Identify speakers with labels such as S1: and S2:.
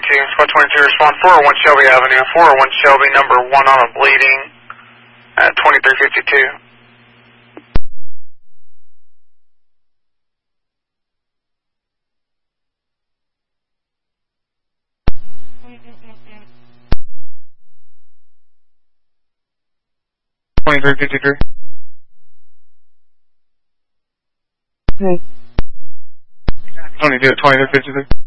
S1: Squad 22, respond 401 Shelby Avenue, 401 Shelby, number 1 on a bleeding at 2352.
S2: Hey.
S1: 22 at 2353.